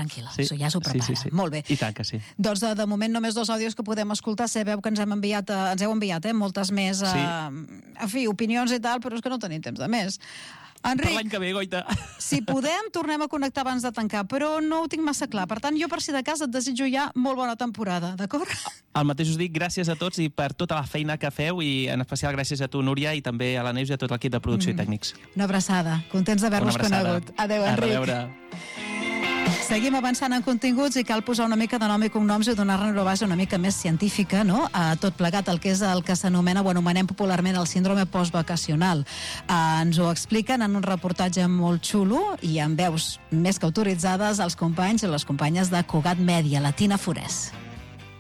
tranquil·la, ja s'ho prepara. Molt bé. I tant que sí. Doncs de moment només 2 àudios que podem escoltar. Sabeu que ens heu enviat moltes més en fi, opinions i tal, però és que no tenim temps de més. Enric, per l'any que ve, Goita. Si podem, tornem a connectar abans de tancar, però no ho tinc massa clar. Per tant, jo per si de cas et desitjo ja molt bona temporada, d'acord? El mateix us dic, gràcies a tots i per tota la feina que feu i en especial gràcies a tu, Núria, i també a la Neus i a tot l'equip de producció i tècnics. Una abraçada. Contents d'haver-nos conegut. Adéu, Enric. A reveure. Seguim avançant en continguts i cal posar una mica de nom i cognoms i donar-ne una base una mica més científica, no? A tot plegat el que és el que s'anomena o anomenem popularment el síndrome postvacacional. Ens ho expliquen en un reportatge molt xulo i amb veus més que autoritzades els companys i les companyes de Cugat Mèdia, la Tina Forès.